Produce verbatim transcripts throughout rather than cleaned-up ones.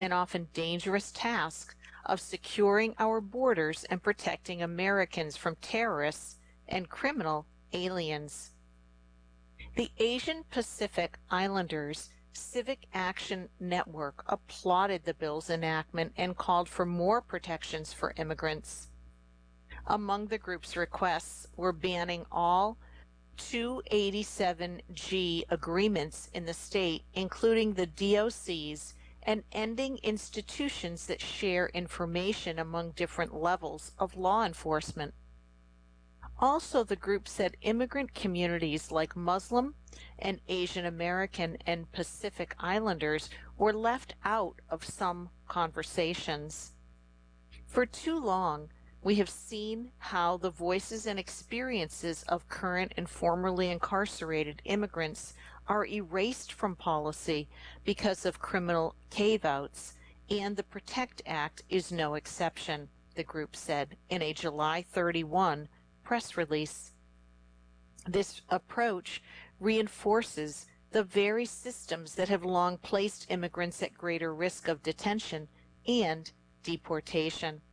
and often dangerous task of securing our borders and protecting Americans from terrorists and criminal aliens. The Asian Pacific Islanders Civic Action Network applauded the bill's enactment and called for more protections for immigrants. Among the group's requests were banning all two eighty-seven G agreements in the state, including the D O Cs, and ending institutions that share information among different levels of law enforcement. Also, the group said immigrant communities like Muslim and Asian American and Pacific Islanders were left out of some conversations. For too long, we have seen how the voices and experiences of current and formerly incarcerated immigrants are erased from policy because of criminal cave-outs, and the PROTECT Act is no exception, the group said in a July thirty-first press release. This approach reinforces the very systems that have long placed immigrants at greater risk of detention and deportation.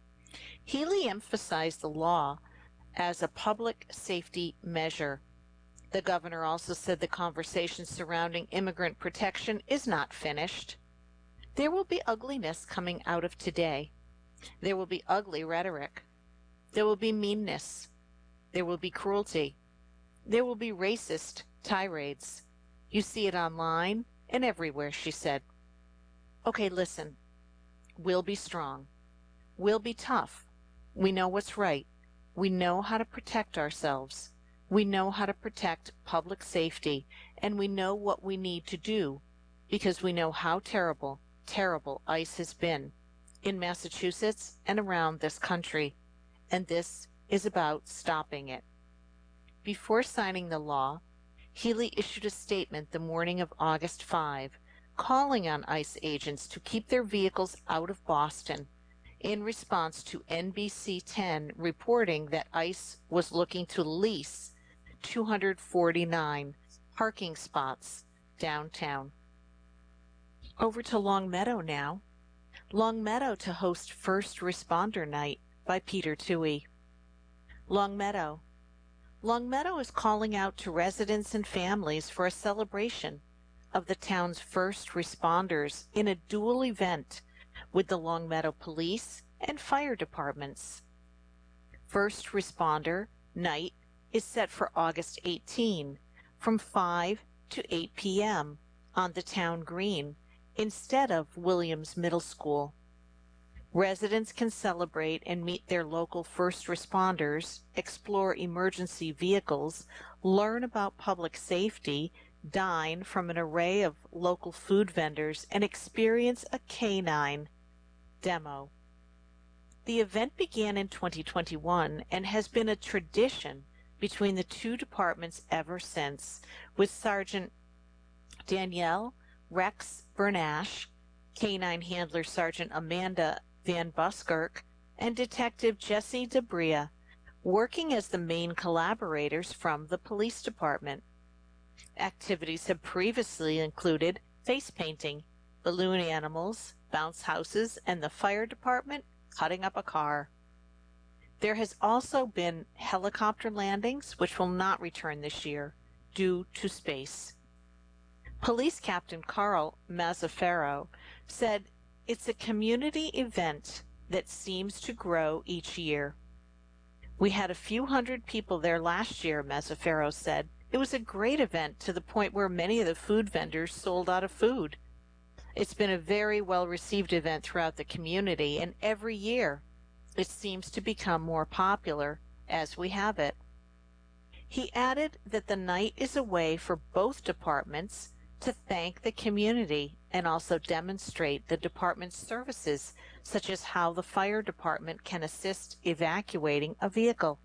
Healy emphasized the law as a public safety measure. The governor also said the conversation surrounding immigrant protection is not finished. There will be ugliness coming out of today. There will be ugly rhetoric. There will be meanness. There will be cruelty. There will be racist tirades. You see it online and everywhere, she said. Okay, listen. We'll be strong. We'll be tough. We know what's right. We know how to protect ourselves. We know how to protect public safety, and we know what we need to do because we know how terrible, terrible ICE has been in Massachusetts and around this country, and this is about stopping it. Before signing the law, Healy issued a statement the morning of August fifth, calling on ICE agents to keep their vehicles out of Boston in response to N B C ten reporting that ICE was looking to lease two hundred forty-nine parking spots downtown. Over to Longmeadow now. Longmeadow to host First Responder Night by Peter Toohey. Longmeadow. Longmeadow is calling out to residents and families for a celebration of the town's first responders in a dual event with the Longmeadow Police and Fire Departments. First Responder Night is set for August eighteenth from five to eight p m on the town green instead of Williams Middle School. Residents can celebrate and meet their local first responders, explore emergency vehicles, learn about public safety, dine from an array of local food vendors, and experience a canine demo. The event began in twenty twenty-one and has been a tradition between the two departments ever since, with Sergeant Danielle Rex Bernash, Canine Handler Sergeant Amanda Van Buskirk, and Detective Jesse Debria working as the main collaborators from the police department. Activities have previously included face painting, balloon animals, bounce houses, and the fire department cutting up a car. There has also been helicopter landings, which will not return this year due to space. Police Captain Carl Mazzaferro said, "It's a community event that seems to grow each year." "We had a few hundred people there last year," Mazzaferro said. "It was a great event to the point where many of the food vendors sold out of food. It's been a very well-received event throughout the community, and every year it seems to become more popular as we have it." He added that the night is a way for both departments to thank the community and also demonstrate the department's services, such as how the fire department can assist evacuating a vehicle.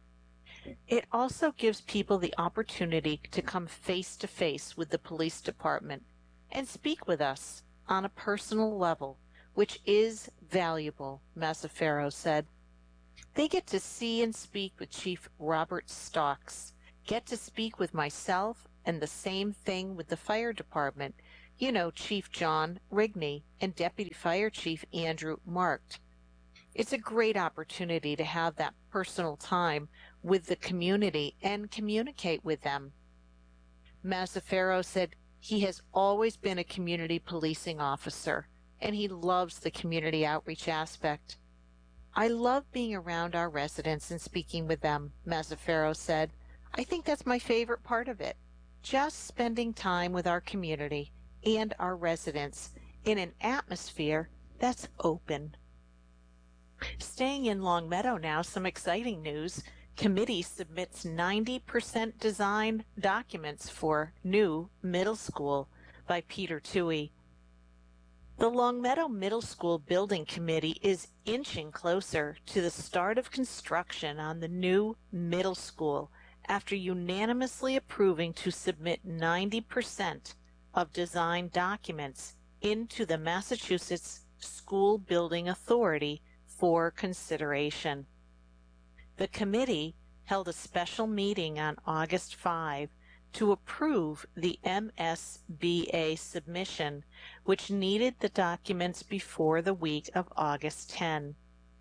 It also gives people the opportunity to come face to face with the police department and speak with us on a personal level, which is valuable, Mazzaferro said. They get to see and speak with Chief Robert Stocks, get to speak with myself, and the same thing with the fire department, You know, Chief John Rigney and Deputy Fire Chief Andrew Marked. It's a great opportunity to have that personal time with the community and communicate with them. Mazzaferro said he has always been a community policing officer and he loves the community outreach aspect. I love being around our residents and speaking with them, Mazzaferro said. I think that's my favorite part of it. Just spending time with our community and our residents in an atmosphere that's open. Staying in Longmeadow now, some exciting news. Committee submits ninety percent design documents for new middle school by Peter Toohey. The Longmeadow Middle School Building Committee is inching closer to the start of construction on the new middle school after unanimously approving to submit ninety percent of design documents into the Massachusetts School Building Authority for consideration. The committee held a special meeting on August fifth to approve the M S B A submission, which needed the documents before the week of August tenth.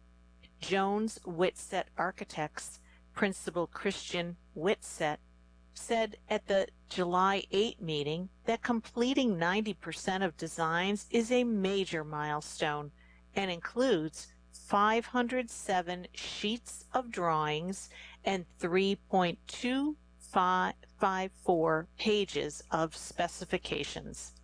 Jones Whitsett Architects Principal Christian Whitsett said at the July eighth meeting that completing ninety percent of designs is a major milestone and includes five hundred seven sheets of drawings and three point two five four pages of specifications.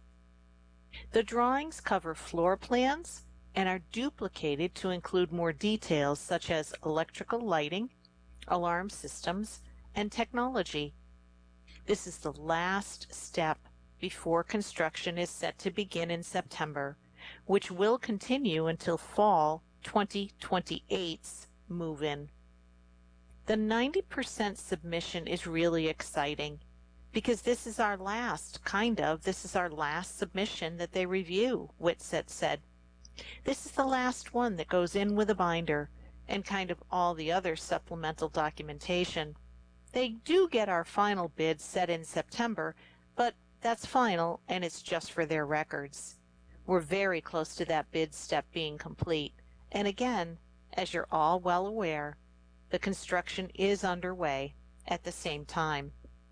The drawings cover floor plans and are duplicated to include more details such as electrical lighting, alarm systems, and technology. This is the last step before construction is set to begin in September, which will continue until fall twenty twenty-eight's move-in. The ninety percent submission is really exciting because this is our last, kind of, this is our last submission that they review, Whitsett said. This is the last one that goes in with a binder and kind of all the other supplemental documentation. They do get our final bid set in September, but that's final and it's just for their records. We're very close to that bid step being complete. And again, as you're all well aware, the construction is underway at the same time.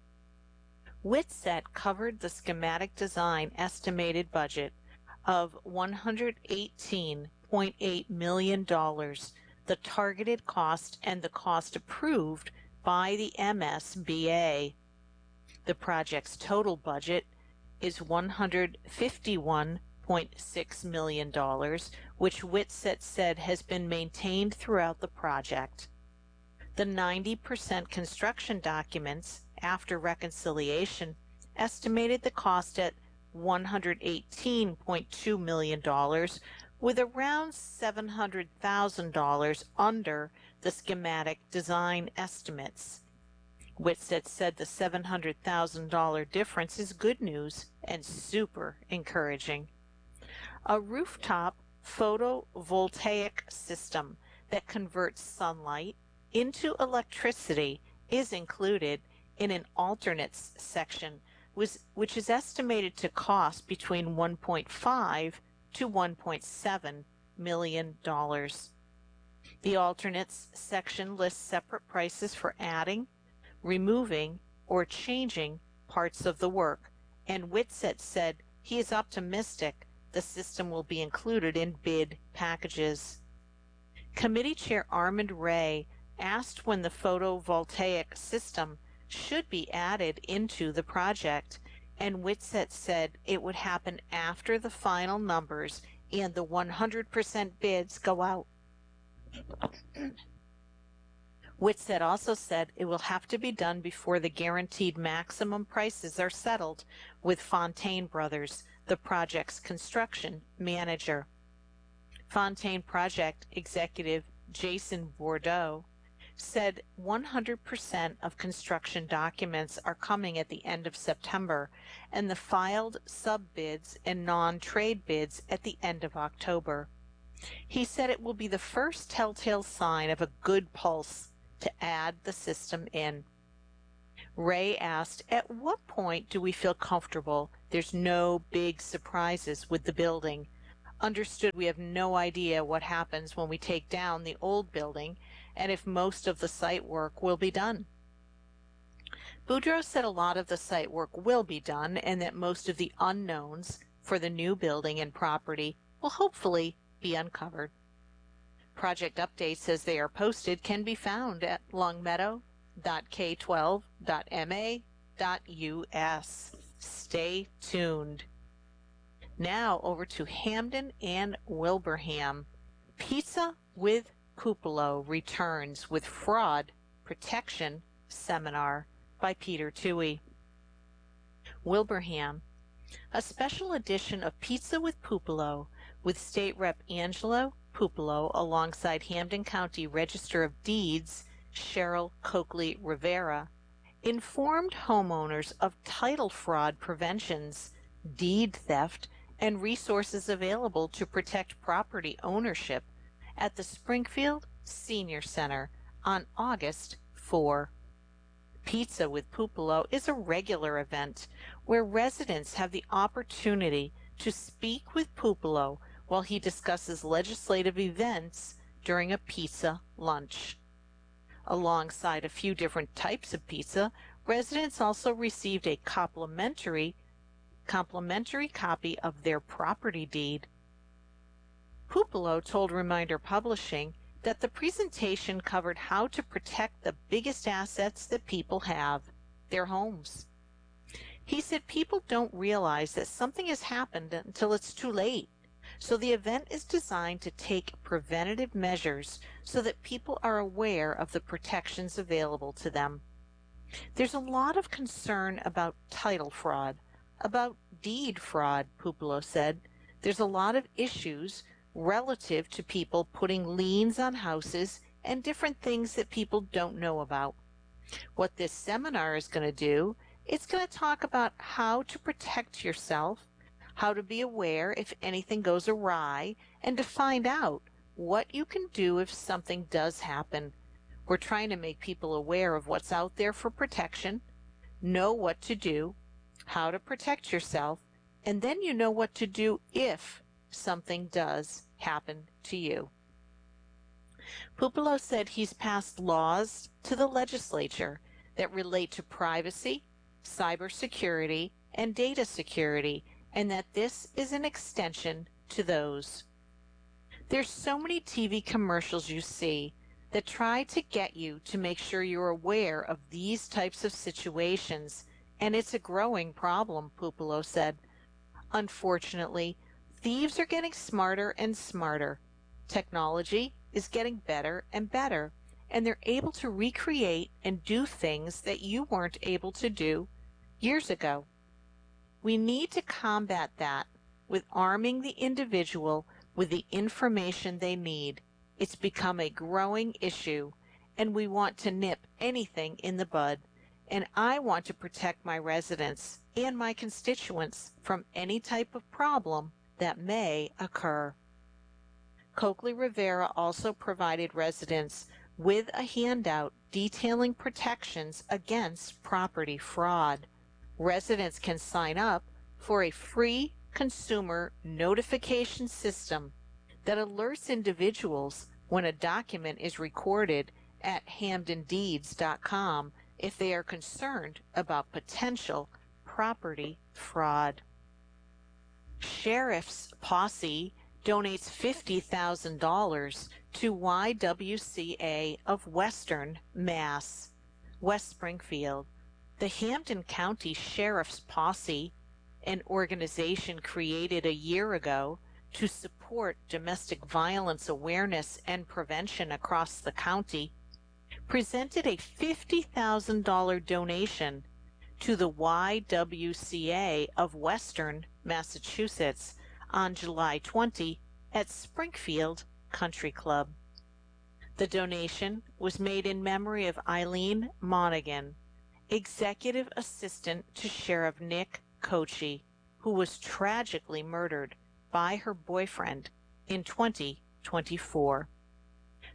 Whitsett covered the schematic design estimated budget of one hundred eighteen point eight million dollars, the targeted cost and the cost approved by the M S B A. The project's total budget is one hundred fifty-one point six million dollars, which Whitsett said has been maintained throughout the project. The ninety percent construction documents, after reconciliation, estimated the cost at one hundred eighteen point two million dollars, with around seven hundred thousand dollars under the schematic design estimates. Whitsett said the seven hundred thousand dollars difference is good news and super encouraging. A rooftop photovoltaic system that converts sunlight into electricity is included in an alternates section, which is estimated to cost between one point five to one point seven million dollars. The alternates section lists separate prices for adding, removing, or changing parts of the work, and Whitsett said he is optimistic the system will be included in bid packages. Committee Chair Armand Ray asked when the photovoltaic system should be added into the project, and Whitsett said it would happen after the final numbers and the one hundred percent bids go out. Whitsett also said it will have to be done before the guaranteed maximum prices are settled with Fontaine Brothers, the project's construction manager. Fontaine Project Executive Jason Bordeaux said one hundred percent of construction documents are coming at the end of September and the filed sub-bids and non-trade bids at the end of October. He said it will be the first telltale sign of a good pulse to add the system in. Ray asked, "At what point do we feel comfortable there's no big surprises with the building? Understood we have no idea what happens when we take down the old building and if most of the site work will be done." Boudreaux said a lot of the site work will be done and that most of the unknowns for the new building and property will hopefully be uncovered. Project updates as they are posted can be found at longmeadow dot k twelve dot m a dot u s. Stay tuned. Now over to Hampden and Wilbraham. Pizza with Pupolo returns with Fraud Protection Seminar by Peter Toohey. Wilbraham. A special edition of Pizza with Pupolo with State Rep Angelo Pupolo alongside Hampden County Register of Deeds Cheryl Coakley Rivera informed homeowners of title fraud preventions, deed theft, and resources available to protect property ownership at the Springfield Senior Center on August fourth. Pizza with Pupolo is a regular event where residents have the opportunity to speak with Pupolo while he discusses legislative events during a pizza lunch. Alongside a few different types of pizza, residents also received a complimentary, complimentary copy of their property deed. Pupolo told Reminder Publishing that the presentation covered how to protect the biggest assets that people have, their homes. He said people don't realize that something has happened until it's too late. So the event is designed to take preventative measures so that people are aware of the protections available to them. There's a lot of concern about title fraud, about deed fraud, Pupolo said. There's a lot of issues relative to people putting liens on houses and different things that people don't know about. What this seminar is going to do, it's going to talk about how to protect yourself, how to be aware if anything goes awry, and to find out what you can do if something does happen. We're trying to make people aware of what's out there for protection, know what to do, how to protect yourself, and then you know what to do if something does happen to you. Pupolo said he's passed laws to the legislature that relate to privacy, cybersecurity, and data security, and that this is an extension to those. There's so many T V commercials you see that try to get you to make sure you're aware of these types of situations, and it's a growing problem, Pupolo said. Unfortunately, thieves are getting smarter and smarter. Technology is getting better and better, and they're able to recreate and do things that you weren't able to do years ago. We need to combat that with arming the individual with the information they need. It's become a growing issue, and we want to nip anything in the bud. And I want to protect my residents and my constituents from any type of problem that may occur. Coakley Rivera also provided residents with a handout detailing protections against property fraud. Residents can sign up for a free consumer notification system that alerts individuals when a document is recorded at hampden deeds dot com if they are concerned about potential property fraud. Sheriff's Posse donates fifty thousand dollars to Y W C A of Western Mass, West Springfield. The Hampden County Sheriff's Posse, an organization created a year ago to support domestic violence awareness and prevention across the county, presented a fifty thousand dollars donation to the Y W C A of Western Massachusetts on July twentieth at Springfield Country Club. The donation was made in memory of Eileen Monaghan, Executive Assistant to Sheriff Nick Cochee, who was tragically murdered by her boyfriend in twenty twenty-four.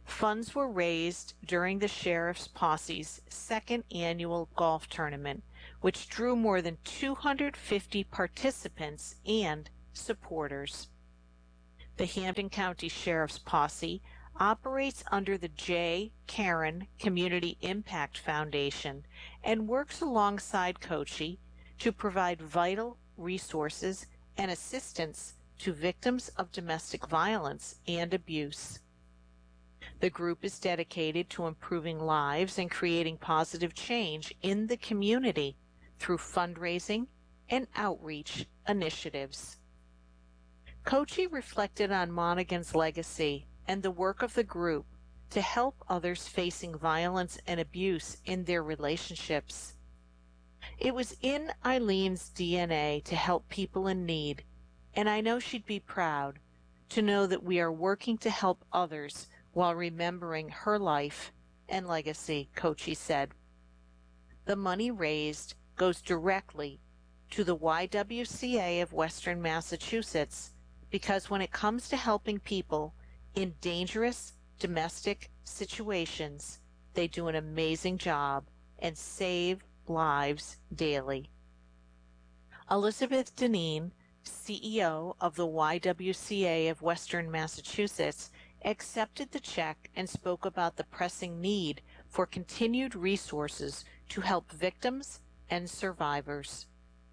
Funds were raised during the Sheriff's Posse's second annual golf tournament, which drew more than two hundred fifty participants and supporters. The Hampden County Sheriff's Posse operates under the J. Caron Community Impact Foundation and works alongside Coachy to provide vital resources and assistance to victims of domestic violence and abuse. The group is dedicated to improving lives and creating positive change in the community through fundraising and outreach initiatives. Coachy reflected on Monaghan's legacy and the work of the group to help others facing violence and abuse in their relationships. It was in Eileen's D N A to help people in need, and I know she'd be proud to know that we are working to help others while remembering her life and legacy, Coachy said. The money raised goes directly to the Y W C A of Western Massachusetts because when it comes to helping people in dangerous domestic situations, they do an amazing job and save lives daily. Elizabeth Deneen, C E O of the Y W C A of Western Massachusetts, accepted the check and spoke about the pressing need for continued resources to help victims and survivors.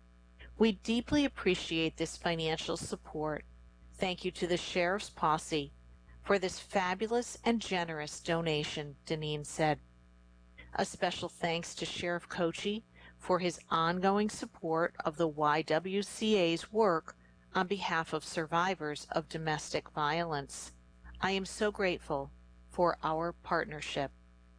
We deeply appreciate this financial support. Thank you to the Sheriff's Posse for this fabulous and generous donation, Deneen said. A special thanks to Sheriff Coachy for his ongoing support of the Y W C A's work on behalf of survivors of domestic violence. I am so grateful for our partnership.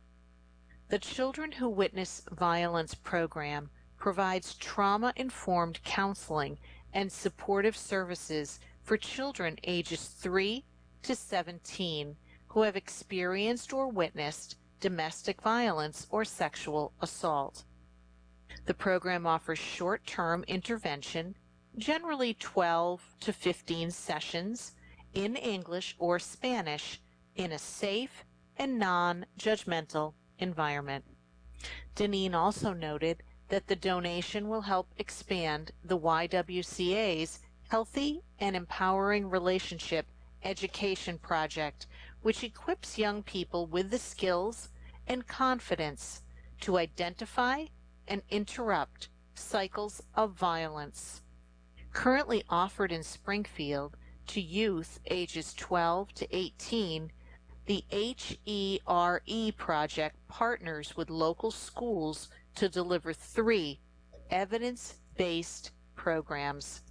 The Children Who Witness Violence program provides trauma-informed counseling and supportive services for children ages three to seventeen who have experienced or witnessed domestic violence or sexual assault. The program offers short-term intervention, generally twelve to fifteen sessions, in English or Spanish in a safe and non-judgmental environment. Deneen also noted that the donation will help expand the Y W C A's Healthy and Empowering Relationship Education Project, which equips young people with the skills and confidence to identify and interrupt cycles of violence. Currently offered in Springfield to youth ages twelve to eighteen, the H E R E project partners with local schools to deliver three evidence-based programs.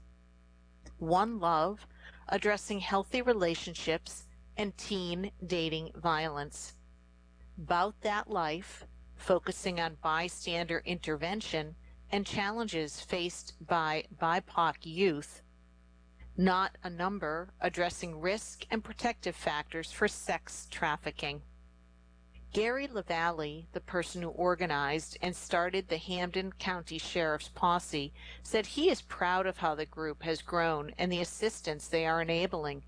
One Love, addressing healthy relationships and teen dating violence. Bout That Life, focusing on bystander intervention and challenges faced by B I P O C youth. Not a Number, addressing risk and protective factors for sex trafficking. Gary LaValle, the person who organized and started the Hampden County Sheriff's Posse, said he is proud of how the group has grown and the assistance they are enabling.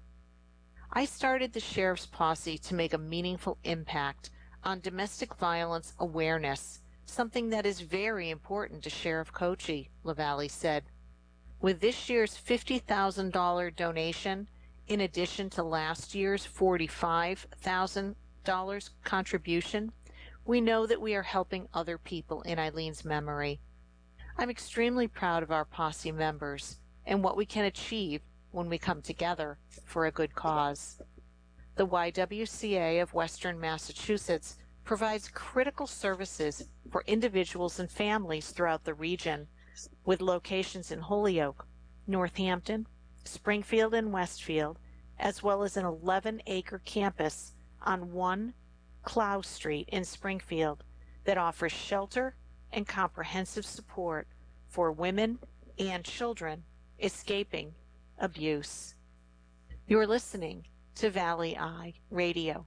I started the Sheriff's Posse to make a meaningful impact on domestic violence awareness, something that is very important to Sheriff Coachy, LaValle said. With this year's fifty thousand dollars donation, in addition to last year's forty-five thousand dollars contribution, we know that we are helping other people in Eileen's memory. I'm extremely proud of our posse members and what we can achieve when we come together for a good cause. The Y W C A of Western Massachusetts provides critical services for individuals and families throughout the region, with locations in Holyoke, Northampton, Springfield, and Westfield, as well as an eleven acre campus on one Clough Street in Springfield that offers shelter and comprehensive support for women and children escaping abuse. You're listening to Valley Eye Radio.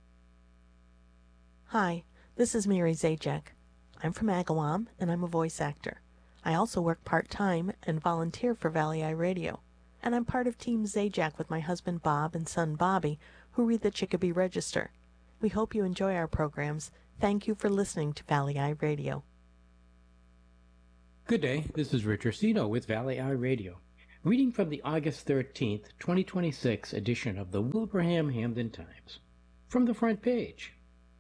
Hi, this is Mary Zajac. I'm from Agawam, and I'm a voice actor. I also work part-time and volunteer for Valley Eye Radio, and I'm part of Team Zajac with my husband Bob and son Bobby, who read the Chicopee Register. We hope you enjoy our programs. Thank you for listening to Valley Eye Radio. Good day, this is Rich Orsino with Valley Eye Radio, reading from the August thirteenth, twenty twenty-six edition of the Wilbraham Hamden Times. From the front page,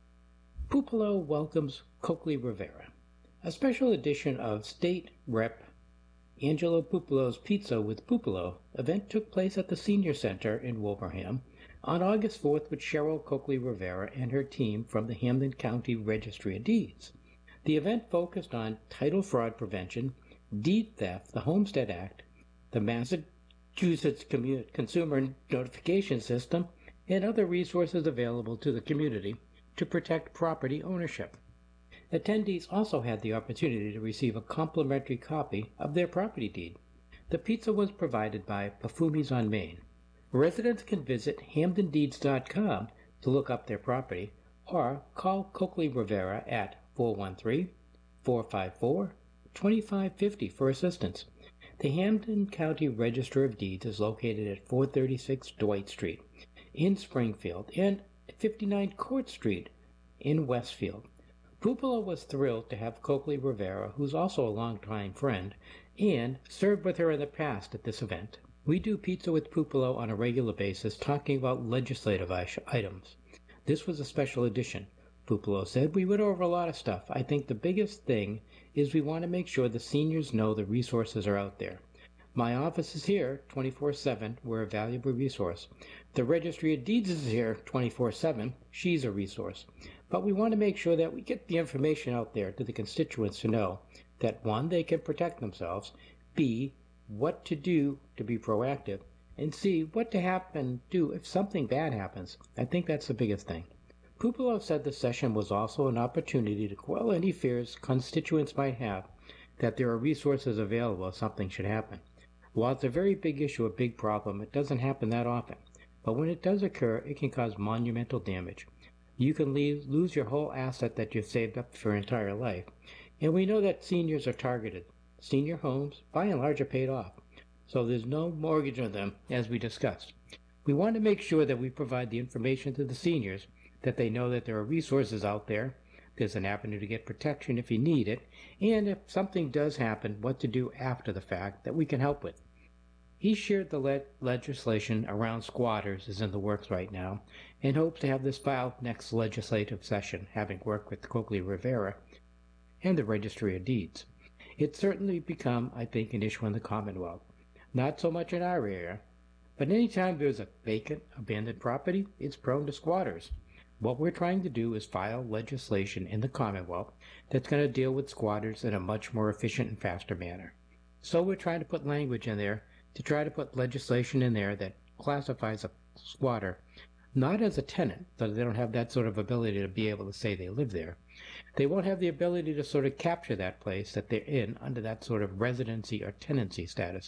Pupelo welcomes Coakley Rivera. A special edition of State Representative Angelo Pupelo's Pizza with Pupelo event took place at the Senior Center in Wilbraham on August fourth with Cheryl Coakley Rivera and her team from the Hamden County Registry of Deeds. The event focused on title fraud prevention, deed theft, the Homestead Act, the Massachusetts Consumer Notification System, and other resources available to the community to protect property ownership. Attendees also had the opportunity to receive a complimentary copy of their property deed. The pizza was provided by Pafumi's on Main. Residents can visit hamden deeds dot com to look up their property or call Coakley Rivera at four one three, four five four, two five five zero for assistance. The Hamden County Register of Deeds is located at four thirty-six Dwight Street in Springfield and fifty-nine Court Street in Westfield. Pupelo was thrilled to have Coakley Rivera, who's also a longtime friend, and served with her in the past at this event. We do Pizza with Pupelo on a regular basis, talking about legislative items. This was a special edition. Pupelo said, we went over a lot of stuff. I think the biggest thing is we want to make sure the seniors know the resources are out there. My office is here twenty-four seven. We're a valuable resource. The Registry of Deeds is here twenty-four seven. She's a resource. But we want to make sure that we get the information out there to the constituents to know that, one, they can protect themselves, B, what to do to be proactive, and C, what to happen do if something bad happens. I think that's the biggest thing. Pupelo said the session was also an opportunity to quell any fears constituents might have that there are resources available if something should happen. While it's a very big issue, a big problem, it doesn't happen that often. But when it does occur, it can cause monumental damage. You can leave, lose your whole asset that you've saved up for your entire life. And we know that seniors are targeted. Senior homes, by and large, are paid off. So there's no mortgage on them, as we discussed. We want to make sure that we provide the information to the seniors that they know that there are resources out there, there's an avenue to get protection if you need it, and if something does happen, what to do after the fact that we can help with. He shared the le- legislation around squatters is in the works right now, and hopes to have this filed next legislative session, having worked with Coakley Rivera and the Registry of Deeds. It's certainly become, I think, an issue in the Commonwealth. Not so much in our area, but anytime there's a vacant, abandoned property, it's prone to squatters. What we're trying to do is file legislation in the Commonwealth that's going to deal with squatters in a much more efficient and faster manner. So we're trying to put language in there to try to put legislation in there that classifies a squatter not as a tenant, so they don't have that sort of ability to be able to say they live there. They won't have the ability to sort of capture that place that they're in under that sort of residency or tenancy status.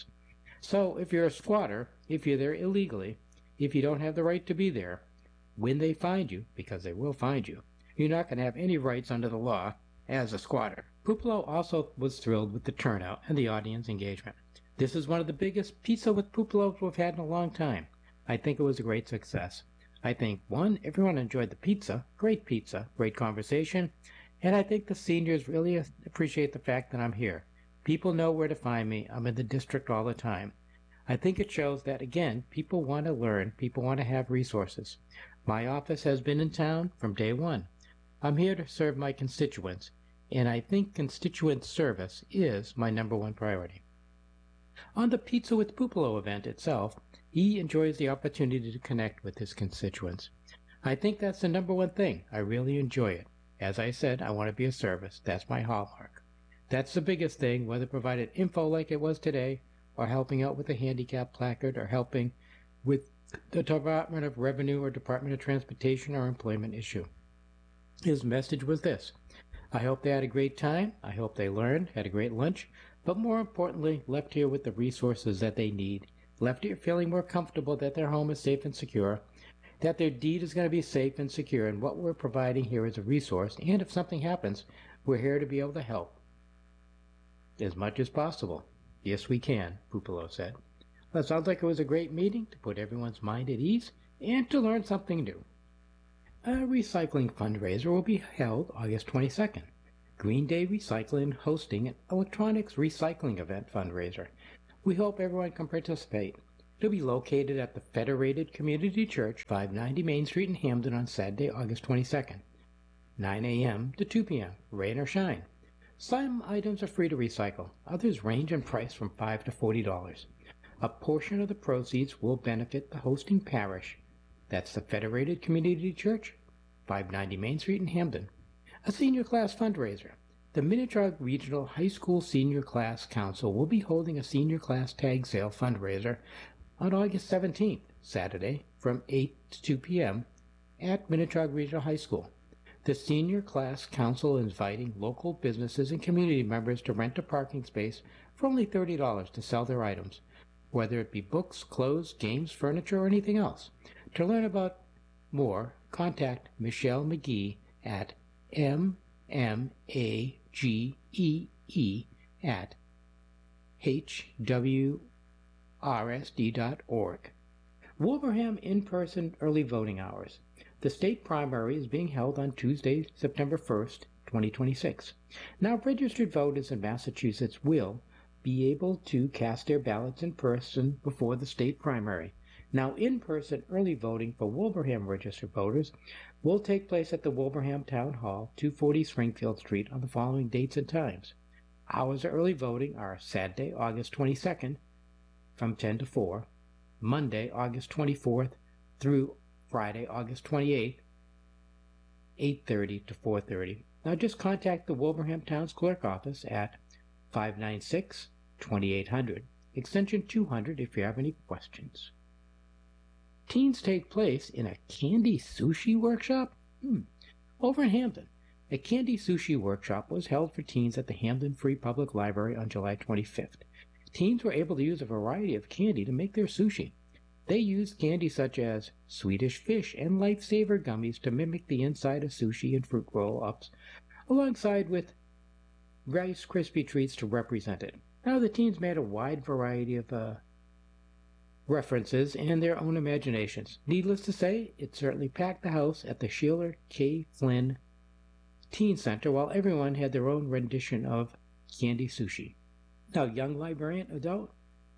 So if you're a squatter, if you're there illegally, if you don't have the right to be there, when they find you, because they will find you, you're not going to have any rights under the law as a squatter. Pupelo also was thrilled with the turnout and the audience engagement. This is one of the biggest Pizza with Pupelos we've had in a long time. I think it was a great success. I think, one, everyone enjoyed the pizza, great pizza, great conversation, and I think the seniors really appreciate the fact that I'm here. People know where to find me. I'm in the district all the time. I think it shows that, again, people want to learn, people want to have resources. My office has been in town from day one. I'm here to serve my constituents, and I think constituent service is my number one priority. On the Pizza with Pupelo event itself, he enjoys the opportunity to connect with his constituents. I think that's the number one thing. I really enjoy it. As I said, I want to be a service. That's my hallmark. That's the biggest thing, whether provided info like it was today, or helping out with a handicap placard, or helping with the Department of Revenue or Department of Transportation or employment issue. His message was this: I hope they had a great time, I hope they learned, had a great lunch, but more importantly, left here with the resources that they need, left here feeling more comfortable that their home is safe and secure, that their deed is going to be safe and secure, and what we're providing here is a resource, and if something happens, we're here to be able to help as much as possible. Yes, we can, Pupelo said. Well, it sounds like it was a great meeting to put everyone's mind at ease and to learn something new. A recycling fundraiser will be held August twenty-second. Green Day Recycling hosting an electronics recycling event fundraiser. We hope everyone can participate. It'll be located at the Federated Community Church, five ninety Main Street in Hamden on Saturday, August twenty-second, nine a m to two p m, rain or shine. Some items are free to recycle. Others range in price from five dollars to forty dollars. A portion of the proceeds will benefit the hosting parish. That's the Federated Community Church, five ninety Main Street in Hamden. A senior class fundraiser. The Minnetrog Regional High School Senior Class Council will be holding a senior class tag sale fundraiser on August seventeenth, Saturday, from eight to two p m at Minnetrog Regional High School. The Senior Class Council is inviting local businesses and community members to rent a parking space for only thirty dollars to sell their items, whether it be books, clothes, games, furniture, or anything else. To learn about more, contact Michelle McGee at M M A G E E at H W R S D dot org. Wilbraham in-person early voting hours. The state primary is being held on Tuesday, September first, twenty twenty-six. Now, registered voters in Massachusetts will be able to cast their ballots in person before the state primary. Now, in-person early voting for Wilbraham registered voters will take place at the Wilbraham Town Hall, two forty Springfield Street, on the following dates and times. Hours of early voting are Saturday, August twenty-second, from ten to four, Monday, August twenty-fourth, through Friday, August twenty-eighth, eight thirty to four thirty. Now just contact the Wilbraham Town's Clerk Office at five nine six, two eight hundred, extension two hundred if you have any questions. Teens take place in a candy sushi workshop? Hmm. Over in Hamden, a candy sushi workshop was held for teens at the Hamden Free Public Library on July twenty-fifth. Teens were able to use a variety of candy to make their sushi. They used candy such as Swedish Fish and Lifesaver gummies to mimic the inside of sushi and fruit roll-ups, alongside with Rice Krispie treats to represent it. Now the teens made a wide variety of uh, references and their own imaginations. Needless to say, it certainly packed the house at the Sheila K. Flynn Teen Center, while everyone had their own rendition of candy sushi. Now, young librarian adult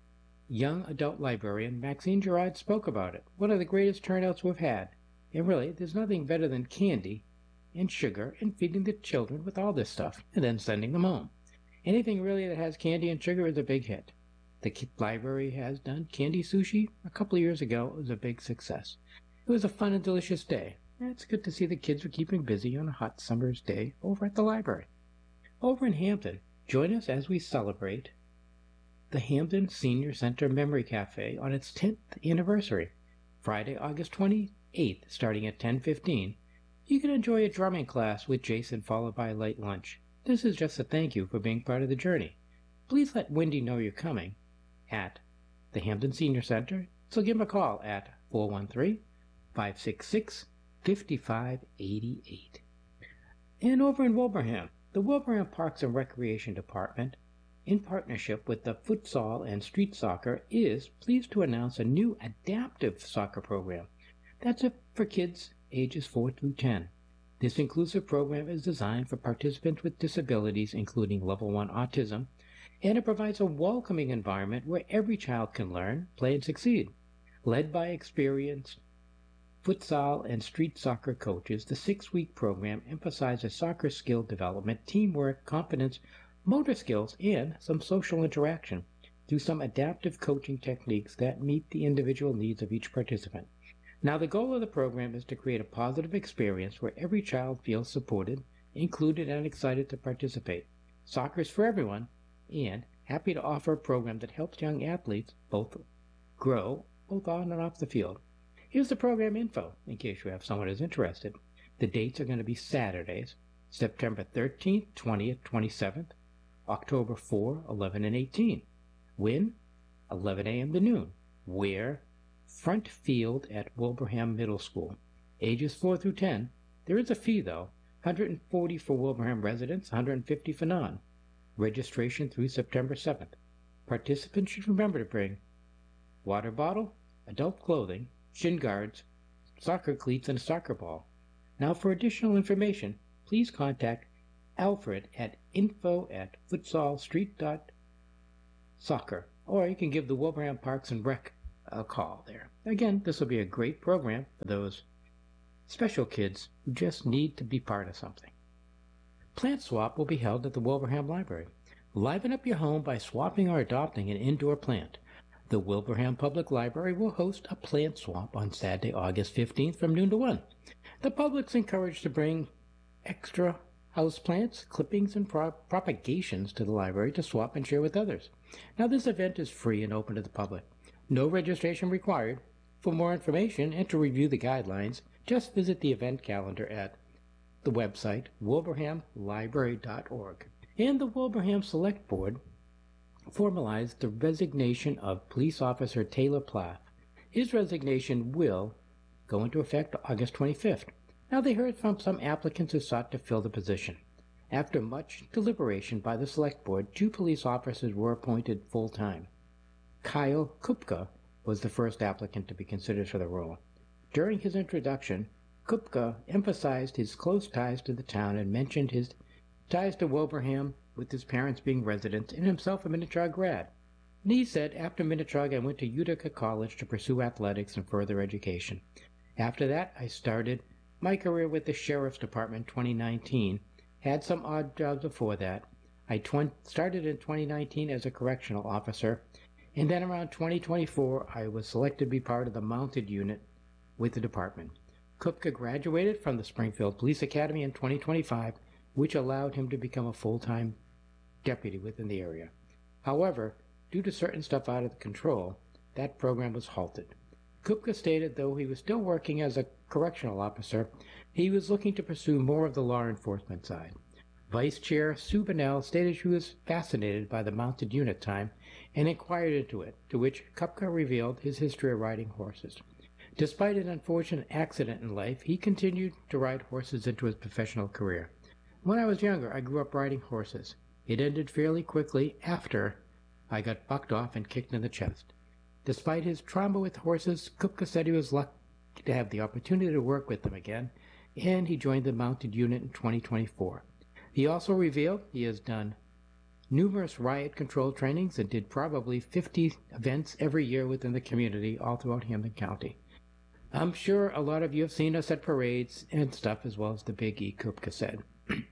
Young adult librarian Maxine Gerard spoke about it. One of the greatest turnouts we've had. And really, there's nothing better than candy and sugar and feeding the children with all this stuff and then sending them home. Anything really that has candy and sugar is a big hit. The library has done candy sushi a couple of years ago. It was a big success. It was a fun and delicious day. And it's good to see the kids are keeping busy on a hot summer's day over at the library. Over in Hampton, join us as we celebrate the Hamden Senior Center Memory Cafe on its tenth anniversary. Friday, August twenty-eighth, starting at ten fifteen. You can enjoy a drumming class with Jason followed by a light lunch. This is just a thank you for being part of the journey. Please let Wendy know you're coming at the Hamden Senior Center, so give him a call at four one three, five six six, five five eight eight. And over in Wilbraham, the Wilbraham Parks and Recreation Department, in partnership with the Futsal and Street Soccer, is pleased to announce a new adaptive soccer program. That's it for kids ages four through ten. This inclusive program is designed for participants with disabilities, including level one autism, and it provides a welcoming environment where every child can learn, play, and succeed. Led by experienced futsal and street soccer coaches, the six-week program emphasizes soccer skill development, teamwork, confidence, motor skills, and some social interaction through some adaptive coaching techniques that meet the individual needs of each participant. Now, the goal of the program is to create a positive experience where every child feels supported, included, and excited to participate. Soccer is for everyone, and happy to offer a program that helps young athletes both grow, both on and off the field. Here's the program info, in case you have someone who's interested. The dates are going to be Saturdays, September thirteenth, twentieth, twenty-seventh, October fourth, eleven, and eighteen. When? eleven a m to noon. Where? Front field at Wilbraham Middle School. Ages four through ten. There is a fee, though. one hundred forty dollars for Wilbraham residents, one hundred fifty dollars for non. Registration through September seventh. Participants should remember to bring water bottle, adult clothing, shin guards, soccer cleats, and a soccer ball. Now, for additional information, please contact Alfred at info at futsalstreet.soccer, or you can give the Wilbraham Parks and Rec a call there. Again, this will be a great program for those special kids who just need to be part of something. Plant Swap will be held at the Wilbraham Library. Liven up your home by swapping or adopting an indoor plant. The Wilbraham Public Library will host a plant swap on Saturday, August fifteenth from noon to one. The public's encouraged to bring extra houseplants, clippings, and pro- propagations to the library to swap and share with others. Now, this event is free and open to the public. No registration required. For more information and to review the guidelines, just visit the event calendar at the website wilbraham library dot org. And the Wilbraham Select Board formalized the resignation of Police Officer Taylor Plath. His resignation will go into effect August twenty-fifth. Now, they heard from some applicants who sought to fill the position. After much deliberation by the Select Board, two police officers were appointed full-time. Kyle Kupka was the first applicant to be considered for the role. During his introduction, Kupka emphasized his close ties to the town and mentioned his ties to Wilbraham, with his parents being residents and himself a Minnetrog grad. And he said, after Minnetrog, I went to Utica College to pursue athletics and further education. After that, I started my career with the Sheriff's Department in twenty nineteen. Had some odd jobs before that. I tw- started in twenty nineteen as a correctional officer, and then around twenty twenty-four, I was selected to be part of the mounted unit with the department. Kupka graduated from the Springfield Police Academy in twenty twenty-five, which allowed him to become a full-time deputy within the area. However, due to certain stuff out of control, that program was halted. Kupka stated though he was still working as a correctional officer, he was looking to pursue more of the law enforcement side. Vice Chair Sue Bonnell stated she was fascinated by the mounted unit time and inquired into it, to which Kupka revealed his history of riding horses. Despite an unfortunate accident in life, he continued to ride horses into his professional career. When I was younger, I grew up riding horses. It ended fairly quickly after I got bucked off and kicked in the chest. Despite his trauma with horses, Kupka said he was lucky to have the opportunity to work with them again, and he joined the mounted unit in twenty twenty-four. He also revealed he has done numerous riot control trainings and did probably fifty events every year within the community all throughout Hampden County. I'm sure a lot of you have seen us at parades and stuff, as well as the Big E, Kupka said.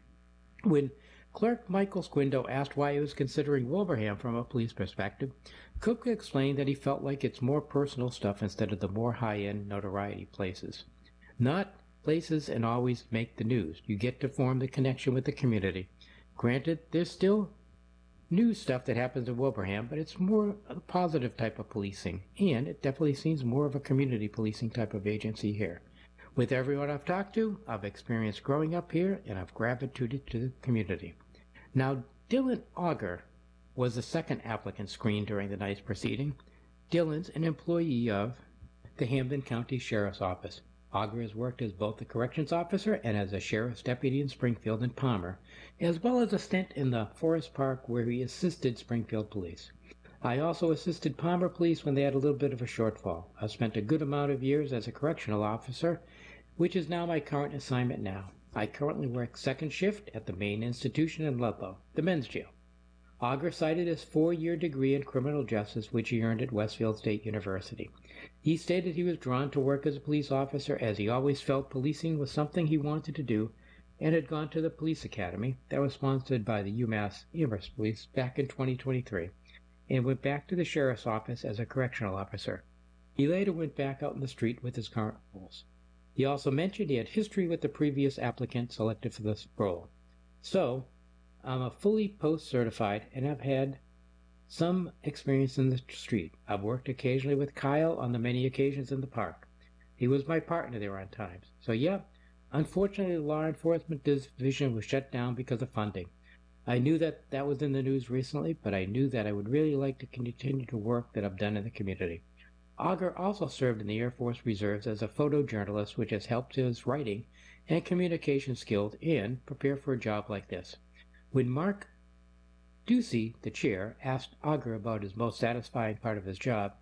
When Clerk Michael Squindo asked why he was considering Wilbraham from a police perspective, Kupka explained that he felt like it's more personal stuff instead of the more high-end notoriety places. Not places and always make the news. You get to form the connection with the community. Granted, there's still news stuff that happens in Wilbraham, but it's more a positive type of policing, and it definitely seems more of a community policing type of agency here. With everyone I've talked to, I've experienced growing up here, and I've gravitated to the community. Now, Dylan Auger was the second applicant screened during the night's proceeding. Dylan's an employee of the Hampden County Sheriff's Office. Auger has worked as both a corrections officer and as a sheriff's deputy in Springfield and Palmer, as well as a stint in the Forest Park where he assisted Springfield Police. I also assisted Palmer Police when they had a little bit of a shortfall. I've spent a good amount of years as a correctional officer, which is now my current assignment now. I currently work second shift at the main institution in Ludlow, the men's jail. Auger cited his four-year degree in criminal justice, which he earned at Westfield State University. He stated he was drawn to work as a police officer as he always felt policing was something he wanted to do, and had gone to the police academy that was sponsored by the UMass Amherst Police back in twenty twenty-three, and went back to the sheriff's office as a correctional officer. He later went back out in the street with his current roles. He also mentioned he had history with the previous applicant selected for this role. So, I'm a fully post-certified and have had some experience in the street. I've worked occasionally with Kyle on the many occasions in the park. He was my partner there on times. So yeah, unfortunately the law enforcement division was shut down because of funding. I knew that that was in the news recently, but I knew that I would really like to continue to work that I've done in the community. Auger also served in the Air Force Reserves as a photojournalist, which has helped his writing and communication skills and prepare for a job like this. When Mark Ducey, the chair, asked Auger about his most satisfying part of his job,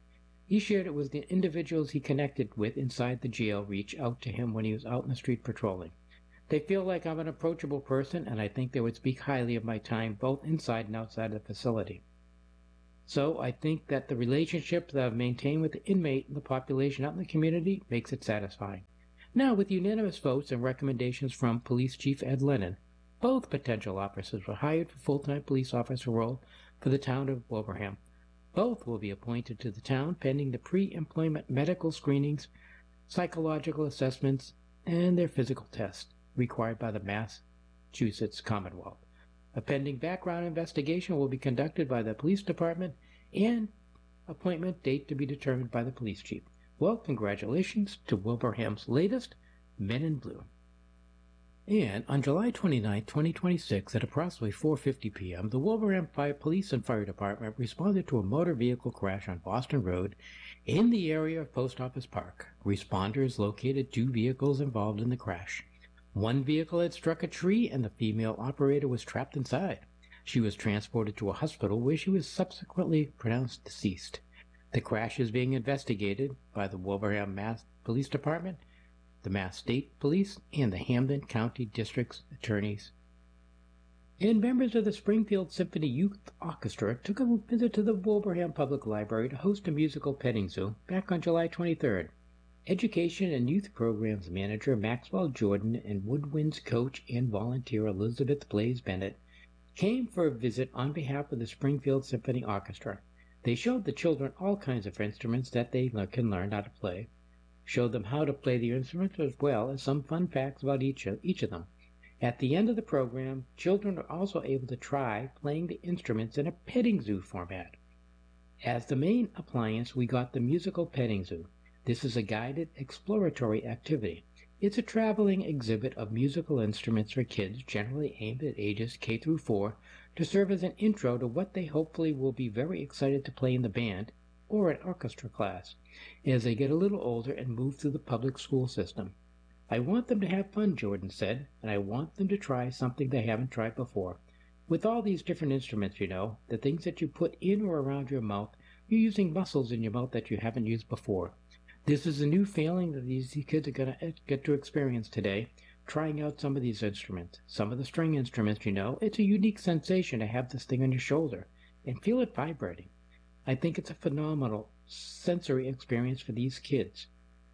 He shared it with the individuals he connected with inside the jail reach out to him when he was out in the street patrolling. They feel like I'm an approachable person, and I think they would speak highly of my time both inside and outside the facility. So I think that the relationship that I've maintained with the inmate and the population out in the community makes it satisfying. Now, with unanimous votes and recommendations from Police Chief Ed Lennon, both potential officers were hired for full-time police officer role for the town of Wilbraham. Both will be appointed to the town pending the pre-employment medical screenings, psychological assessments, and their physical tests required by the Massachusetts Commonwealth. A pending background investigation will be conducted by the police department and appointment date to be determined by the police chief. Well, congratulations to Wilbraham's latest Men in Blue. And on July twenty-ninth, twenty twenty-six, at approximately four fifty p m, the Wilbraham Fire Police and Fire Department responded to a motor vehicle crash on Boston Road in the area of Post Office Park. Responders located two vehicles involved in the crash. One vehicle had struck a tree and the female operator was trapped inside. She was transported to a hospital where she was subsequently pronounced deceased. The crash is being investigated by the Wilbraham Mass Police Department, the Mass State Police, and the Hampden County District's attorneys. And members of the Springfield Symphony Youth Orchestra took a visit to the Wilbraham Public Library to host a musical petting zoo back on July twenty-third. Education and Youth Programs Manager Maxwell Jordan and Woodwinds coach and volunteer Elizabeth Blaze Bennett came for a visit on behalf of the Springfield Symphony Orchestra. They showed the children all kinds of instruments that they can learn how to play, showed them how to play the instruments as well as some fun facts about each of, each of them. At the end of the program, children are also able to try playing the instruments in a petting zoo format. As the main appliance, we got the musical petting zoo. This is a guided exploratory activity. It's a traveling exhibit of musical instruments for kids, generally aimed at ages K through four, to serve as an intro to what they hopefully will be very excited to play in the band or an orchestra class as they get a little older and move through the public school system. I want them to have fun, Jordan said, and I want them to try something they haven't tried before. With all these different instruments, you know, the things that you put in or around your mouth, you're using muscles in your mouth that you haven't used before. This is a new feeling that these kids are going to get to experience today, trying out some of these instruments. Some of the string instruments, you know, it's a unique sensation to have this thing on your shoulder and feel it vibrating. I think it's a phenomenal sensory experience for these kids,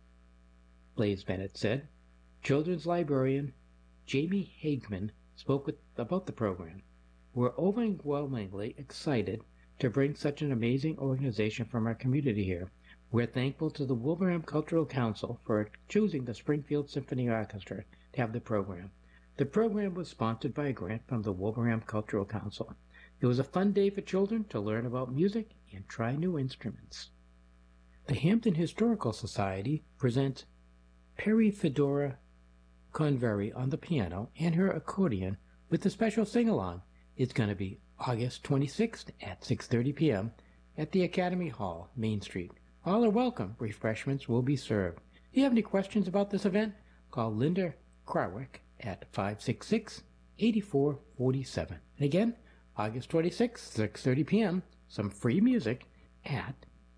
Blaze Bennett said. Children's librarian Jamie Hagman spoke with, about the program. We're overwhelmingly excited to bring such an amazing organization from our community here. We're thankful to the Wilbraham Cultural Council for choosing the Springfield Symphony Orchestra to have the program. The program was sponsored by a grant from the Wilbraham Cultural Council. It was a fun day for children to learn about music and try new instruments. The Hampton Historical Society presents Perry Fedora Convery on the piano and her accordion with a special sing-along. It's going to be August twenty-sixth at six thirty p m at the Academy Hall, Main Street. All are welcome. Refreshments will be served. If you have any questions about this event, call Linda Krawick at five six six, eight four four seven. And again, August twenty-sixth, six thirty p m, some free music at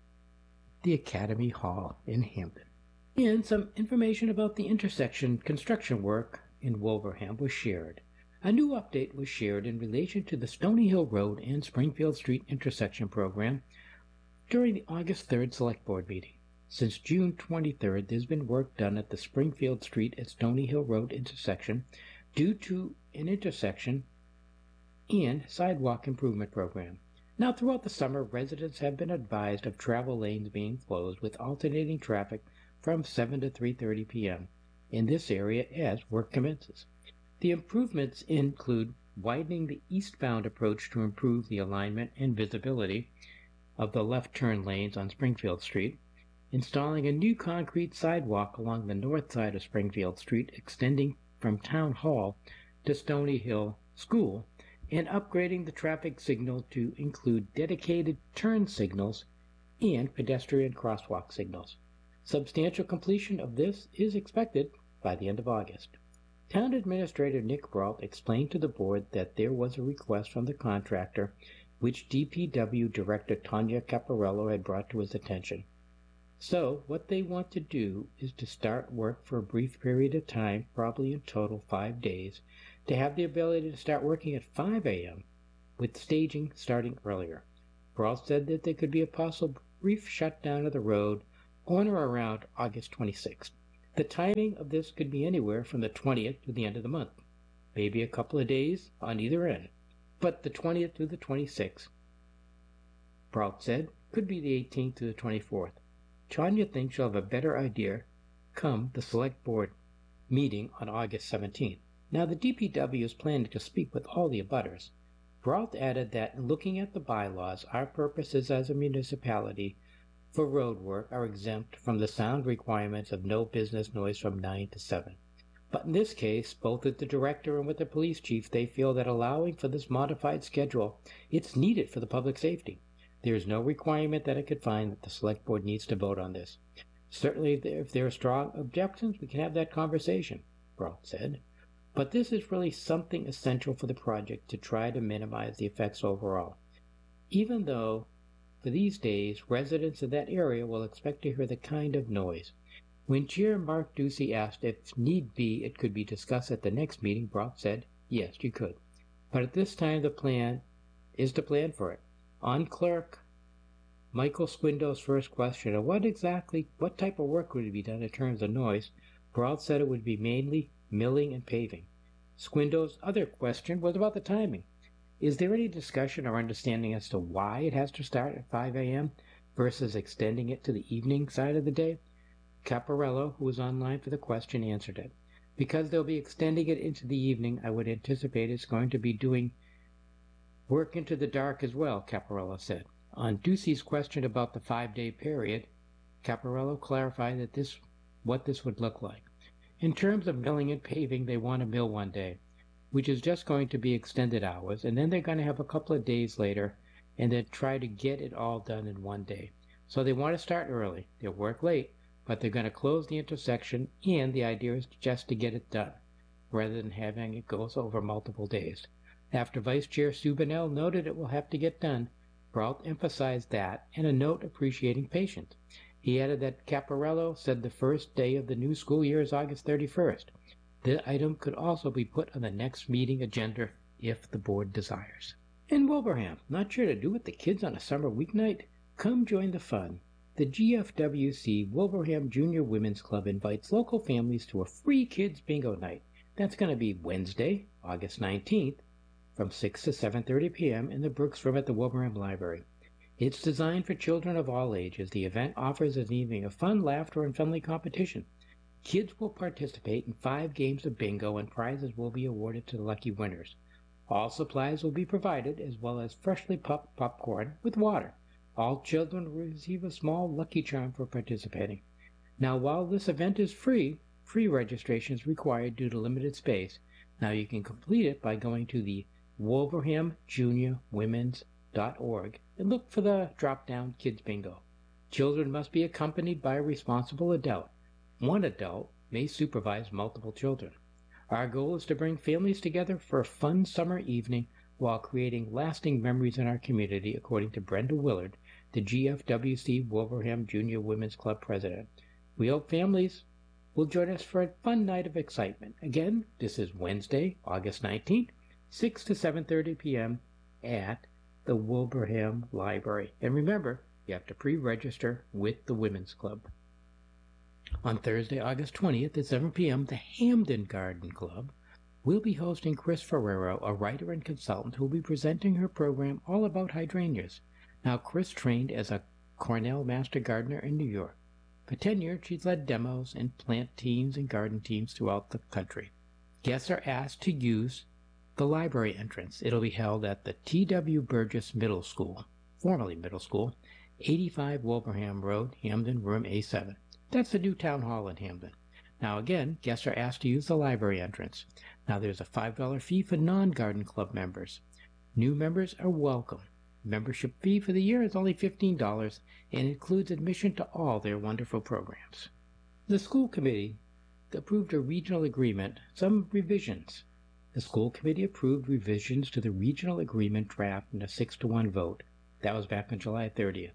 the Academy Hall in Hampton. And some information about the intersection construction work in Wilbraham was shared. A new update was shared in relation to the Stony Hill Road and Springfield Street intersection program during the August third Select Board meeting. Since June twenty-third, there's been work done at the Springfield Street and Stony Hill Road intersection due to an intersection and sidewalk improvement program. Now, throughout the summer, residents have been advised of travel lanes being closed with alternating traffic from seven to three thirty p m in this area as work commences. The improvements include widening the eastbound approach to improve the alignment and visibility of the left turn lanes on Springfield Street, installing a new concrete sidewalk along the north side of Springfield Street extending from Town Hall to Stony Hill School, and upgrading the traffic signal to include dedicated turn signals and pedestrian crosswalk signals. Substantial completion of this is expected by the end of August. Town Administrator Nick Brault explained to the board that there was a request from the contractor which D P W Director Tanya Caparello had brought to his attention. So what they want to do is to start work for a brief period of time, probably in total five days, to have the ability to start working at five a m with staging starting earlier. Brault said that there could be a possible brief shutdown of the road on or around August twenty-sixth. The timing of this could be anywhere from the twentieth to the end of the month, maybe a couple of days on either end, but the twentieth to the twenty-sixth, Brault said, could be the eighteenth to the twenty-fourth. Tanya thinks she'll have a better idea come the select board meeting on August seventeenth. Now the D P W is planning to speak with all the abutters. Brault added that in looking at the bylaws, our purposes as a municipality for road work are exempt from the sound requirements of no business noise from nine to seven. But in this case, both with the director and with the police chief, they feel that allowing for this modified schedule, it's needed for the public safety. There is no requirement that I could find that the select board needs to vote on this. Certainly, if there are strong objections, we can have that conversation, Brault said. But this is really something essential for the project to try to minimize the effects overall. Even though, for these days, residents of that area will expect to hear the kind of noise. When Chair Mark Ducey asked if need be it could be discussed at the next meeting, Brault said, yes, you could. But at this time, the plan is to plan for it. On Clerk Michael Squindow's first question of what exactly, what type of work would be done in terms of noise, Brault said it would be mainly milling and paving. Squindow's other question was about the timing. Is there any discussion or understanding as to why it has to start at five a m versus extending it to the evening side of the day? Caparello, who was online for the question, answered it. Because they'll be extending it into the evening, I would anticipate it's going to be doing work into the dark as well, Caparello said. On Ducey's question about the five-day period, Caparello clarified that this what this would look like. In terms of milling and paving, they want to mill one day, which is just going to be extended hours, and then they're going to have a couple of days later and then try to get it all done in one day. So they want to start early. They'll work late, but they're going to close the intersection, and the idea is just to get it done, rather than having it go over multiple days. After Vice Chair Subinel noted it will have to get done, Brault emphasized that, and a note appreciating patience. He added that Caparello said the first day of the new school year is August thirty-first. The item could also be put on the next meeting agenda if the board desires. In Wilbraham, not sure to do with the kids on a summer weeknight? Come join the fun. The G F W C Wilbraham Junior Women's Club invites local families to a free kids bingo night. That's going to be Wednesday, August nineteenth, from six to seven thirty p m in the Brooks Room at the Wilbraham Library. It's designed for children of all ages. The event offers an evening of fun, laughter, and friendly competition. Kids will participate in five games of bingo, and prizes will be awarded to the lucky winners. All supplies will be provided, as well as freshly popped popcorn with water. All children will receive a small Lucky Charm for participating. Now, while this event is free, free registration is required due to limited space. Now, you can complete it by going to the Wilbraham Junior Women's dot org and look for the drop-down Kids Bingo. Children must be accompanied by a responsible adult. One adult may supervise multiple children. Our goal is to bring families together for a fun summer evening while creating lasting memories in our community, according to Brenda Willard, the G F W C Wilbraham Junior Women's Club president. We hope families will join us for a fun night of excitement. Again, this is Wednesday, August nineteenth, six to seven thirty p m at the Wilbraham Library. And remember, you have to pre-register with the Women's Club. On Thursday, August twentieth at seven p m, the Hamden Garden Club will be hosting Chris Ferrero, a writer and consultant who will be presenting her program all about hydrangeas. Now, Chris trained as a Cornell Master Gardener in New York. For ten years, she's led demos and plant teams and garden teams throughout the country. Guests are asked to use the library entrance. It'll be held at the T W Burgess Middle School, formerly Middle School, eighty-five Wilbraham Road, Hamden, room A seven. That's the new town hall in Hamden. Now again, guests are asked to use the library entrance. Now there's a five dollar fee for non-garden club members. New members are welcome. Membership fee for the year is only fifteen dollars and includes admission to all their wonderful programs. The school committee approved a regional agreement, some revisions. The school committee approved revisions to the regional agreement draft in a six to one vote. That was back on July thirtieth.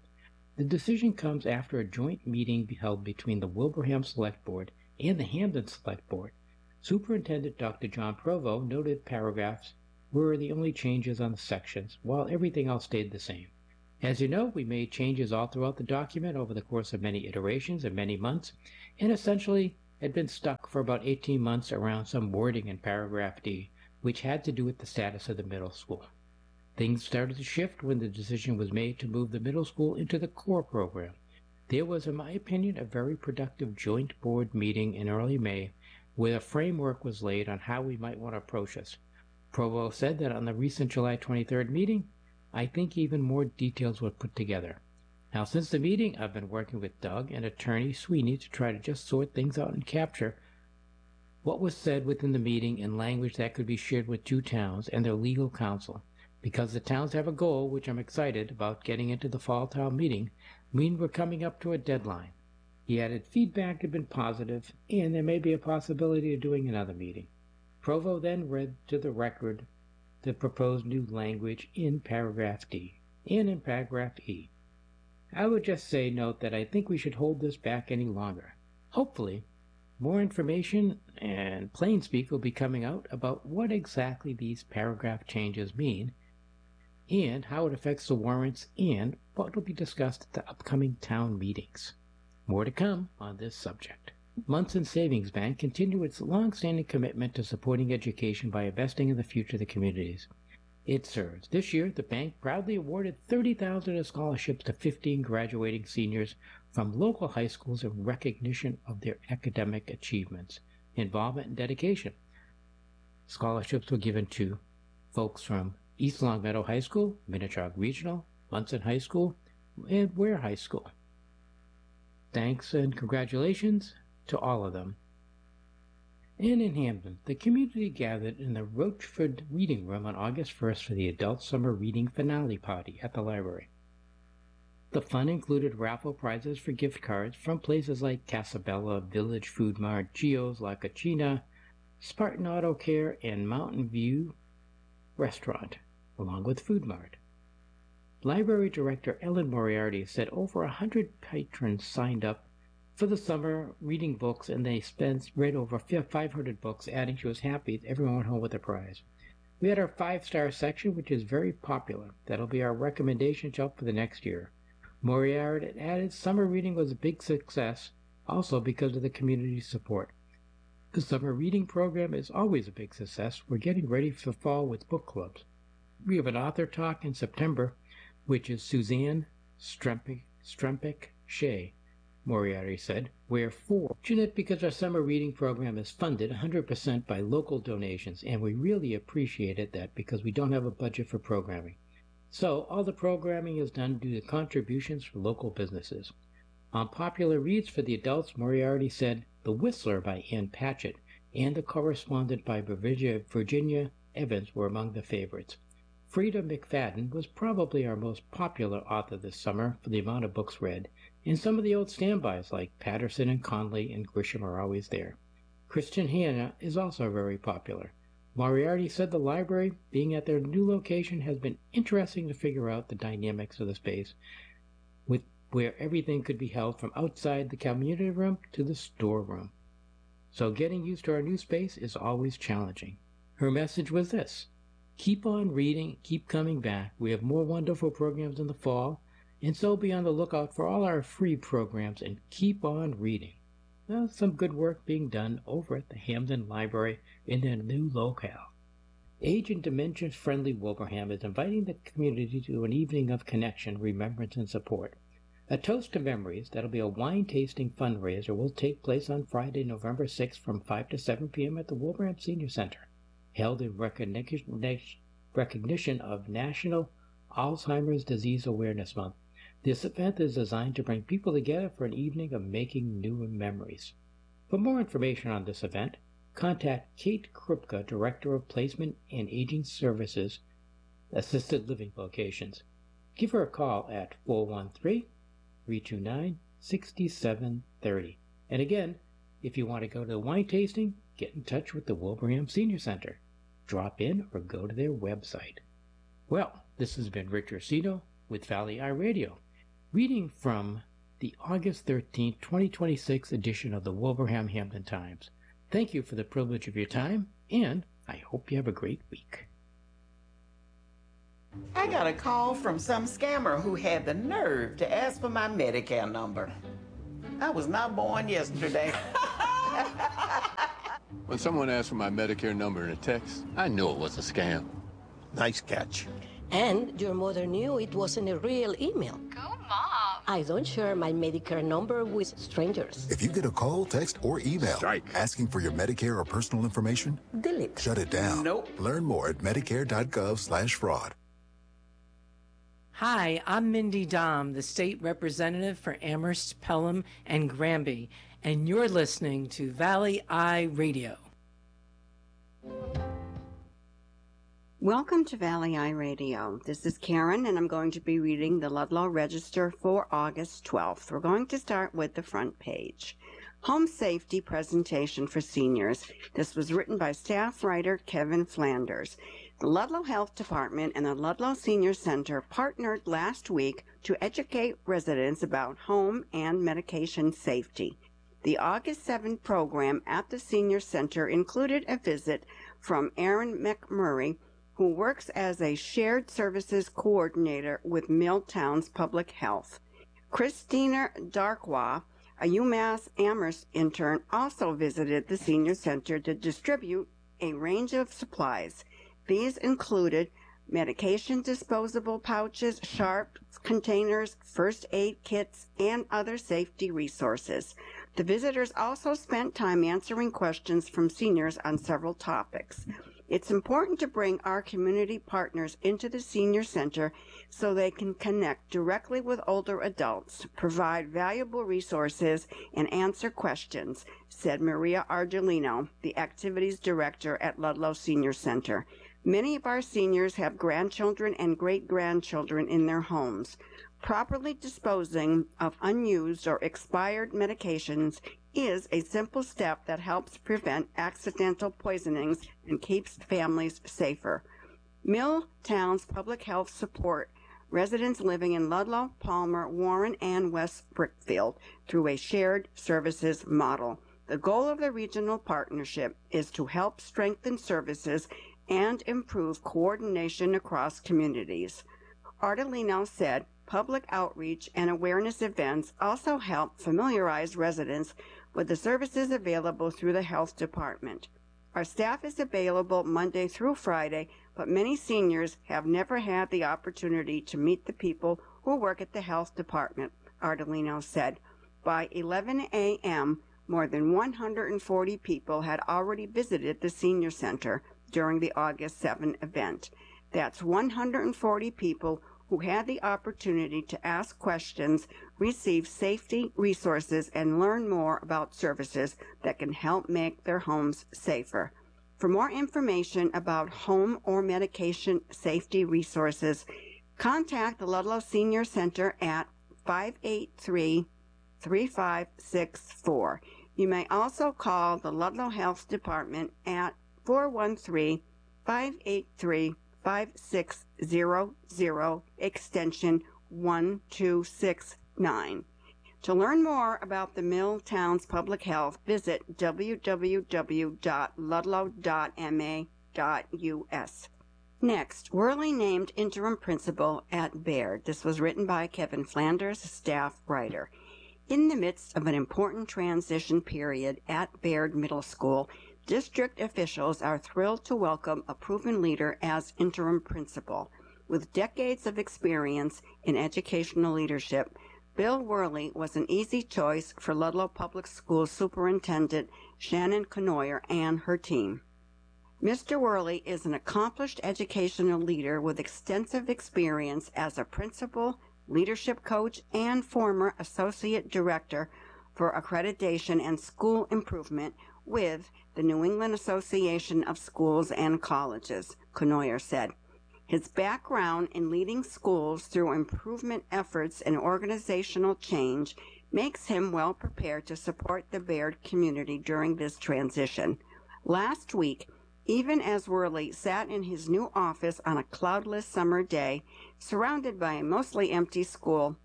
The decision comes after a joint meeting held between the Wilbraham Select Board and the Hamden Select Board. Superintendent Doctor John Provo noted paragraphs were the only changes on the sections, while everything else stayed the same. As you know, we made changes all throughout the document over the course of many iterations and many months, and essentially had been stuck for about eighteen months around some wording in paragraph D, which had to do with the status of the middle school. Things started to shift when the decision was made to move the middle school into the core program. There was, in my opinion, a very productive joint board meeting in early May where a framework was laid on how we might want to approach this. Provo said that on the recent July twenty-third meeting, I think even more details were put together. Now, since the meeting, I've been working with Doug and attorney Sweeney to try to just sort things out and capture what was said within the meeting in language that could be shared with two towns and their legal counsel. Because the towns have a goal, which I'm excited about getting into the fall town meeting, mean we're coming up to a deadline. He added feedback had been positive, and there may be a possibility of doing another meeting. Provo then read to the record the proposed new language in paragraph D and in paragraph E. I would just say note that I think we should hold this back any longer. Hopefully, more information and plain speak will be coming out about what exactly these paragraph changes mean and how it affects the warrants and what will be discussed at the upcoming town meetings. More to come on this subject. Munson Savings Bank continued its long-standing commitment to supporting education by investing in the future of the communities it serves. This year, the bank proudly awarded thirty thousand dollars in scholarships to fifteen graduating seniors from local high schools in recognition of their academic achievements, involvement, and dedication. Scholarships were given to folks from East Longmeadow High School, Minnetonka Regional, Munson High School, and Ware High School. Thanks and congratulations to all of them. And in Hamden, the community gathered in the Rochford Reading Room on August first for the Adult Summer Reading Finale Party at the library. The fun included raffle prizes for gift cards from places like Casabella, Village Food Mart, Gio's La Cucina, Spartan Auto Care, and Mountain View Restaurant, along with Food Mart. Library Director Ellen Moriarty said over a hundred patrons signed up for the summer reading books, and they spent read over five hundred books, adding she was happy that everyone went home with a prize. We had our five-star section, which is very popular. That'll be our recommendation shelf for the next year. Moriarty added summer reading was a big success, also because of the community support. The summer reading program is always a big success. We're getting ready for fall with book clubs. We have an author talk in September, which is Suzanne Strempik, Strempik Shea, Moriarty said. We're fortunate because our summer reading program is funded one hundred percent by local donations, and we really appreciated that because we don't have a budget for programming. So all the programming is done due to contributions from local businesses. On popular reads for the adults, Moriarty said The Whistler by Ann Patchett and The Correspondent by Virginia, Virginia Evans were among the favorites. Frida McFadden was probably our most popular author this summer for the amount of books read, and some of the old standbys like Patterson and Conley and Grisham are always there. Kristen Hanna is also very popular. Moriarty said the library, being at their new location, has been interesting to figure out the dynamics of the space, with where everything could be held from outside the community room to the storeroom. So getting used to our new space is always challenging. Her message was this: keep on reading, keep coming back. We have more wonderful programs in the fall, and so be on the lookout for all our free programs and keep on reading. Well, some good work being done over at the Hamden Library in their new locale. Age and Dementia-Friendly Wilbraham is inviting the community to an evening of connection, remembrance, and support. A Toast to Memories, that'll be a wine-tasting fundraiser, will take place on Friday, November sixth from five to seven p m at the Wilbraham Senior Center, held in recognition of National Alzheimer's Disease Awareness Month. This event is designed to bring people together for an evening of making new memories. For more information on this event, contact Kate Krupka, Director of Placement and Aging Services, Assisted Living Locations. Give her a call at four one three, three two nine, six seven three zero. And again, if you want to go to the wine tasting, get in touch with the Wilbraham Senior Center. Drop in or go to their website. Well, this has been Rich Orsino with Valley Eye Radio. reading from the August thirteenth, twenty twenty-six edition of the Wilbraham Hamden Times. Thank you for the privilege of your time, and I hope you have a great week. I got a call from some scammer who had the nerve to ask for my Medicare number. I was not born yesterday. When someone asked for my Medicare number in a text, I knew it was a scam. Nice catch. And your mother knew it wasn't a real email. Go, Mom! I don't share my Medicare number with strangers. If you get a call, text, or email Strike. asking for your Medicare or personal information, Delete. shut it down. Nope. Learn more at medicare.gov slash fraud. Hi, I'm Mindy Dom, the state representative for Amherst, Pelham, and Granby, and you're listening to Valley Eye Radio. Welcome to Valley Eye Radio. This is Karen, and I'm going to be reading the Ludlow Register for August twelfth. We're going to start with the front page. Home Safety Presentation for Seniors. This was written by staff writer Kevin Flanders. The Ludlow Health Department and the Ludlow Senior Center partnered last week to educate residents about home and medication safety. The August seventh program at the Senior Center included a visit from Aaron McMurray, who works as a shared services coordinator with Milltown's Public Health. Christina Darkwa, a UMass Amherst intern, also visited the Senior Center to distribute a range of supplies. These included medication disposable pouches, sharps containers, first aid kits, and other safety resources. The visitors also spent time answering questions from seniors on several topics. It's important to bring our community partners into the Senior Center so they can connect directly with older adults, provide valuable resources, and answer questions, said Maria Argelino, the Activities Director at Ludlow Senior Center. Many of our seniors have grandchildren and great-grandchildren in their homes. Properly disposing of unused or expired medications is a simple step that helps prevent accidental poisonings and keeps families safer. Milltown's Public Health support residents living in Ludlow, Palmer, Warren, and West Brickfield through a shared services model. The goal of the regional partnership is to help strengthen services and improve coordination across communities. Ardelino said public outreach and awareness events also help familiarize residents with the services available through the health department. Our staff is available Monday through Friday, but many seniors have never had the opportunity to meet the people who work at the health department, Ardelino said. By eleven a.m., more than one hundred forty people had already visited the Senior Center during the August seventh event. That's one hundred forty people who had the opportunity to ask questions, receive safety resources, and learn more about services that can help make their homes safer. For more information about home or medication safety resources, contact the Ludlow Senior Center at five eight three, three five six four. You may also call the Ludlow Health Department at four one three, five eight three, five six zero zero, extension one two six nine. To learn more about the Milltown's Public Health, visit w w w dot ludlow dot m a dot u s. Next, Worley named interim principal at Baird. This was written by Kevin Flanders, staff writer. In the midst of an important transition period at Baird Middle School, district officials are thrilled to welcome a proven leader as interim principal. With decades of experience in educational leadership, Bill Worley was an easy choice for Ludlow Public Schools Superintendent Shannon Conoyer and her team. Mister Worley is an accomplished educational leader with extensive experience as a principal, leadership coach, and former associate director for accreditation and school improvement with the New England Association of Schools and Colleges, Conoyer said. His background in leading schools through improvement efforts and organizational change makes him well prepared to support the Baird community during this transition. Last week, even as Worley sat in his new office on a cloudless summer day, surrounded by a mostly empty school,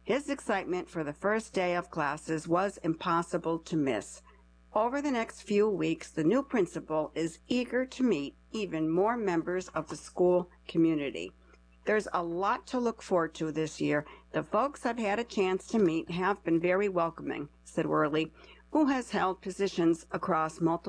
His excitement for the first day of classes was impossible to miss. Over the next few weeks, the new principal is eager to meet even more members of the school community. There's a lot to look forward to this year. The folks I've had a chance to meet have been very welcoming, said Worley, who has held positions across multiple